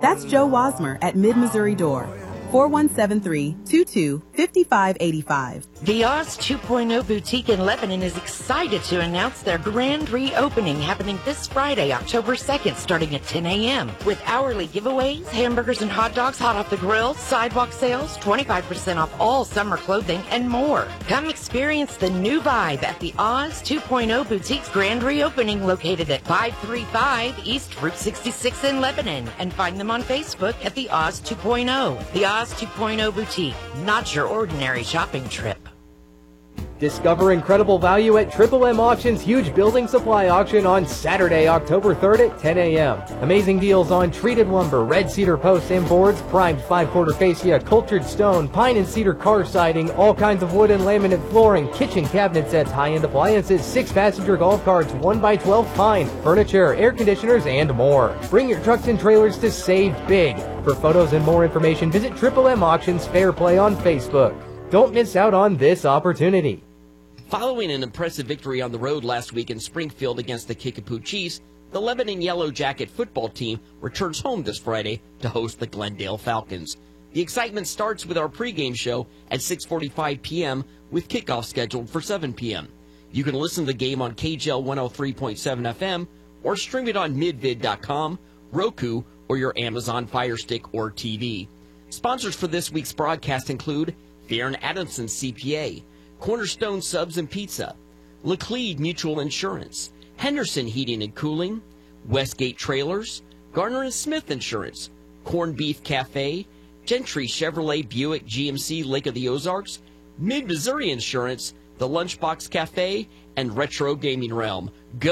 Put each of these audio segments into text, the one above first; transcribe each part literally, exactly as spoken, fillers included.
That's Joe Wasmer at Mid-Missouri Door, four one seven three, two two, five five eight five. The Oz two point oh Boutique in Lebanon is excited to announce their grand reopening happening this Friday, October second, starting at ten a.m. with hourly giveaways, hamburgers and hot dogs hot off the grill, sidewalk sales, twenty-five percent off all summer clothing, and more. Come experience the new vibe at the Oz two point oh Boutique's grand reopening located at five thirty-five East Route sixty-six in Lebanon, and find them on Facebook at the Oz two point oh. The Oz two point oh Boutique, not your ordinary shopping trip. Discover incredible value at Triple M Auction's huge building supply auction on Saturday, October third at ten a.m. Amazing deals on treated lumber, red cedar posts and boards, primed five-quarter fascia, cultured stone, pine and cedar car siding, all kinds of wood and laminate flooring, kitchen cabinet sets, high-end appliances, six-passenger golf carts, one by twelve pine, furniture, air conditioners, and more. Bring your trucks and trailers to save big. For photos and more information, visit Triple M Auctions Fair Play on Facebook. Don't miss out on this opportunity. Following an impressive victory on the road last week in Springfield against the Kickapoo Chiefs, the Lebanon Yellow Jacket football team returns home this Friday to host the Glendale Falcons. The excitement starts with our pregame show at six forty-five p.m. with kickoff scheduled for seven p.m. You can listen to the game on K J L one oh three point seven F M or stream it on midvid dot com, Roku, or your Amazon Fire Stick or T V. Sponsors for this week's broadcast include Farron Adamson C P A, Cornerstone Subs and Pizza, Laclede Mutual Insurance, Henderson Heating and Cooling, Westgate Trailers, Garner and Smith Insurance, Corned Beef Cafe, Gentry Chevrolet Buick G M C Lake of the Ozarks, Mid-Missouri Insurance, The Lunchbox Cafe, and Retro Gaming Realm.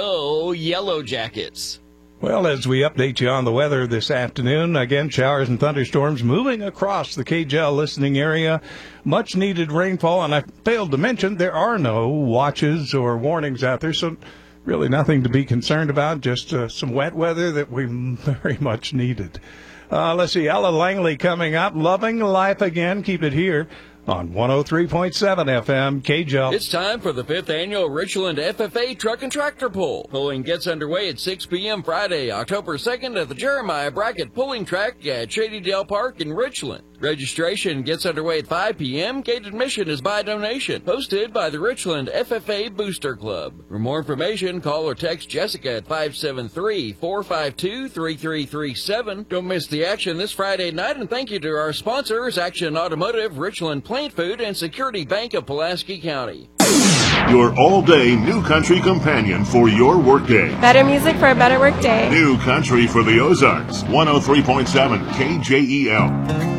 Go Yellow Jackets! Well, as we update you on the weather this afternoon, again, showers and thunderstorms moving across the K J L listening area. Much needed rainfall, and I failed to mention there are no watches or warnings out there, so really nothing to be concerned about, just uh, some wet weather that we very much needed. Uh, let's see, Ella Langley coming up, Loving Life Again. Keep it here on one oh three point seven F M K J L. It's time for the fifth annual Richland F F A Truck and Tractor Pull. Pulling gets underway at six p.m. Friday, October second at the Jeremiah Brackett Pulling Track at Shady Dale Park in Richland. Registration gets underway at five p.m. Gate admission is by donation. Hosted by the Richland F F A Booster Club. For more information, call or text Jessica at five seven three, four five two, three three three seven. Don't miss the action this Friday night, and thank you to our sponsors, Action Automotive, Richland Plant Food, and Security Bank of Pulaski County. Your all-day New Country companion for your workday. Better music for a better workday. New Country for the Ozarks. one oh three point seven K J E L.